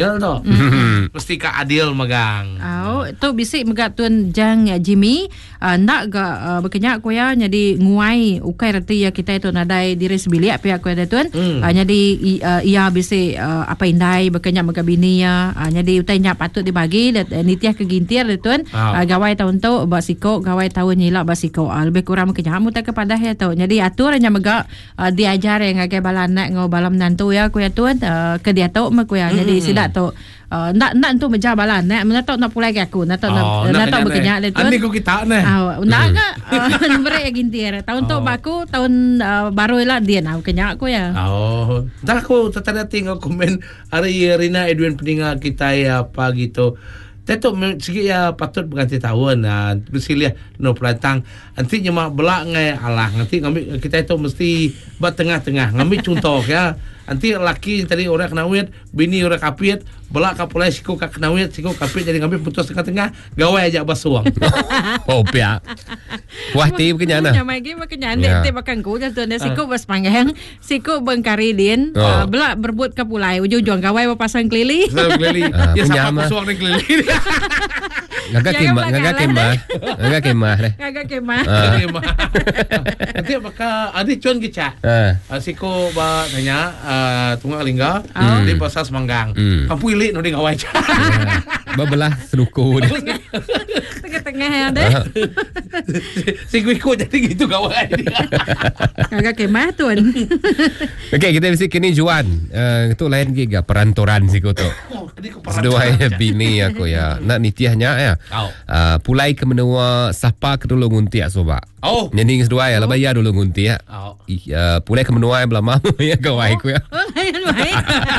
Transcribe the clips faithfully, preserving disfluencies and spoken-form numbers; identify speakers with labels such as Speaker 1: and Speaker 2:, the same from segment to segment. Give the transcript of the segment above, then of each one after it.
Speaker 1: ya tu. Mesti ka adil megang.
Speaker 2: Oh, tu bisik megat tuan Jang Jimmy uh, nak ga uh, berkenyak ko ya jadi nguai ukai reti ya kita itu nadai diri sebilik pihak ko ada tuan. Hmm. Uh, jadi uh, ia bisik uh, apa indai berkenyak megat bini ya. Uh, jadi utai nyak patut dibagi dat uh, nitiah kegintir tuan. Oh. Uh, gawai tahun tu basiko gawai tahun nyilak basiko. Uh, lebih kurang berkenyak muta kepada ya tu. Jadi atur hanya megat uh, diajar yang agak balanak ngau balam nantu ya ko ya tuan uh, ke dia tu mak ko ya. Jadi hmm. sidak tu Uh, nak nak untuk menjabalan nak nak tahu nak pulai ke aku nak tahu oh, nak, nak tahu berkenyak le tu
Speaker 1: ani ko kita ne
Speaker 2: ah nak ke nomor yang gintir tahun tu baku tahun uh, baru lah dia nak berkenyak aku ya
Speaker 1: oh dah aku tertanda tinggal komen hari Rina Edwin peningat kita ya apa gitu. Tetok segi ya patut berganti tahun nah bersilih no pelantang nanti nyemak belak ngai alah nanti ngambil kita itu mesti buat tengah-tengah ngambil contoh ya nanti laki tadi orang kenawit bini orang kapit belak kapulai siku kak kenawit siku kapit jadi ngambil putus tengah-tengah gawe aja basuang
Speaker 3: oh pia wah ti berkenyan nah
Speaker 2: nyamai ge berkenyan dek te makan ku tu ne siku bas panggeng siku bengkari din belak berbut kapulai ujung-ujung gawe pasang kelili
Speaker 1: kelili ya sama basuang dan kelili
Speaker 3: Gagak kemah, gagak kemah, gagak kemah deh.
Speaker 2: Gagak kemah.
Speaker 1: Nanti maka adik cuan gica. Siko ba nanya tunggal lingga di pasar Semanggang. Kampu ilik no di ngawai.
Speaker 3: Babelah seluku deh.
Speaker 2: Tengah-tengah ya deh.
Speaker 1: Siko ikut jadi gitu gawai.
Speaker 2: Gagak kemah tuan.
Speaker 3: Okey, kita mesti kini Juan. Itu lain giga perantoran siko tu. Sedua bini aku ya. Nak nitiahnya ya. Oh. Uh, pulai ke menua sapa ke dulu nguntiak soba. Oh. Jadi kedua ya, lah bayar dulu nguntiak. Oh. Uh, pulai ke menua yang belum mahu ya kawai ku ya.
Speaker 2: Oh, lain baik.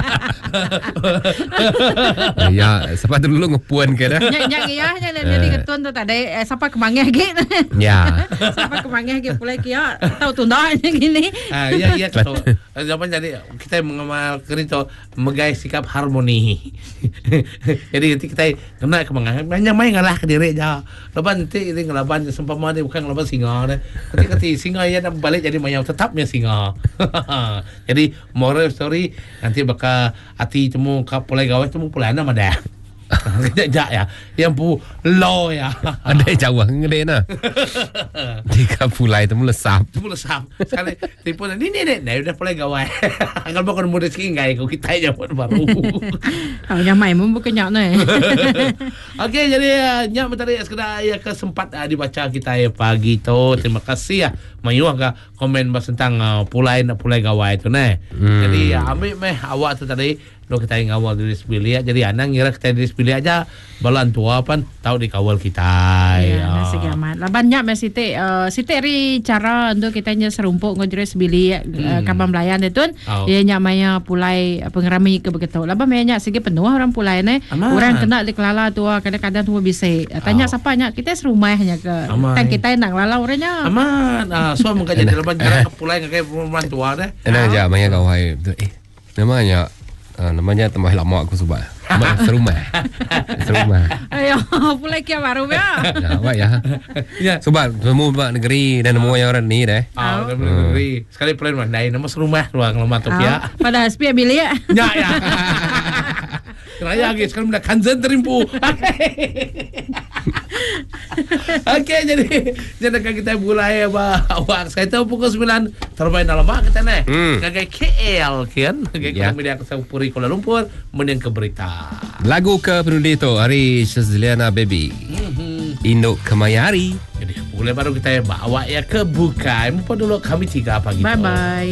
Speaker 3: Ya, sapa dulu ngepuan ke dah.
Speaker 2: Nyak nyak ya, nyak jadi ketuan tu tadi sapa kemangeh gitu.
Speaker 3: Ya.
Speaker 2: Sapa kemangeh gitu pulai kia tahu tunda gini.
Speaker 1: Ah, ya ya tu. Zaman jadi kita mengamal kerito megai sikap harmoni. Jadi kita kena kemangeh banyak main ngalah ke diri aja. Lepas nanti ini ngelaban sempama dia bukan ngelaban singa deh. Ketika singa ya nak balik jadi mayau tetapnya singa. Jadi moral story nanti bakal hati temu kapulai gawe temu pulai nama dah. Sekejap ya. Yang pu low ya.
Speaker 3: Ada jauh ngede na. Tiga pulai temu lesap.
Speaker 1: Temu lesap. Sekali tipu ni ni ni ni udah pulai gawe. Kalau bukan muda sikit ngai ko kita aja buat baru.
Speaker 2: Oh nyamai mun bukannya ni.
Speaker 1: Okey jadi nyak mentari sekedar ya kesempat uh, dibaca kita ya pagi tu. Terima kasih ya mayu ka komen bas tentang uh, pulai nak pulai gawe tu ne. Hmm. Jadi uh, ambil meh awak tu tadi lo kita yang awal diri sebilik jadi anak ngira kita diri sebilik aja balan tua pan tahu dikawal kita
Speaker 2: ya nasi gamat lah banyak masih te uh, site ri cara untuk kita nya serumpuk ngojre sebilik hmm. uh, kabam melayan itu oh. Ya nyak maya pulai pengerami ke begitu lah banyak nyak segi penuh orang pulai ne orang kena dikelala tua kadang-kadang tua bisa tanya oh. Siapa nyak kita serumahnya ke tan kita nak lala orangnya
Speaker 1: aman ah so mungkin jadi leban cara pulai ngakai perumahan tua deh
Speaker 3: enak aja banyak kawai eh namanya Uh, namanya tambah lama aku sebab serumah serumah
Speaker 2: ayo pulai kia baru ya
Speaker 3: ya baik ya ya sebab semua buat negeri dan semua yang orang ni deh
Speaker 1: oh, oh. Negeri sekali plan mandai nama serumah ruang lemah tu ya
Speaker 2: pada spia bilik ya
Speaker 1: ya ya kerana lagi sekarang dah kanzen terimpu okey jadi jadi kita mulai apa awak saya tahu pukul sembilan terbaik dalam mak kita ni kagai K L kan kagai yeah. Media Kesempuri Kuala Lumpur menang ke berita
Speaker 3: lagu ke penulis tu hari Shazliana Baby mm-hmm. Induk Kemayari
Speaker 1: jadi boleh baru kita bawa ya ke bukai mumpah dulu kami tiga pagi
Speaker 2: bye bye.